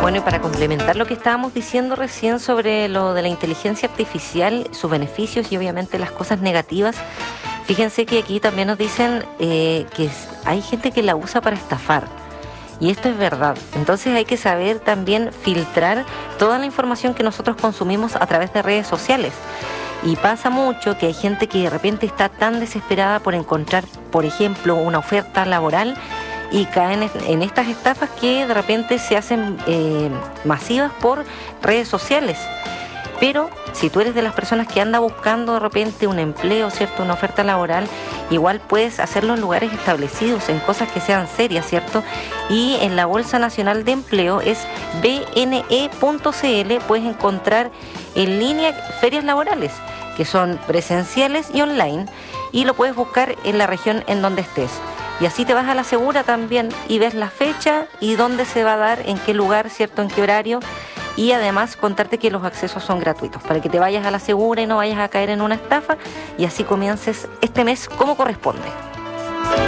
Bueno, y para complementar lo que estábamos diciendo recién sobre lo de la inteligencia artificial, sus beneficios y obviamente las cosas negativas, fíjense que aquí también nos dicen hay gente que la usa para estafar. Y esto es verdad. Entonces hay que saber también filtrar toda la información que nosotros consumimos a través de redes sociales. Y pasa mucho que hay gente que de repente está tan desesperada por encontrar, por ejemplo, una oferta laboral y caen en estas estafas que de repente se hacen masivas por redes sociales. Pero si tú eres de las personas que anda buscando de repente un empleo, ¿cierto?, una oferta laboral, igual puedes hacerlo en lugares establecidos, en cosas que sean serias, ¿cierto? Y en la Bolsa Nacional de Empleo es bne.cl, puedes encontrar en línea ferias laborales, que son presenciales y online, y lo puedes buscar en la región en donde estés. Y así te vas a la segura también y ves la fecha y dónde se va a dar, en qué lugar, ¿cierto?, en qué horario. Y además contarte que los accesos son gratuitos para que te vayas a la segura y no vayas a caer en una estafa y así comiences este mes como corresponde.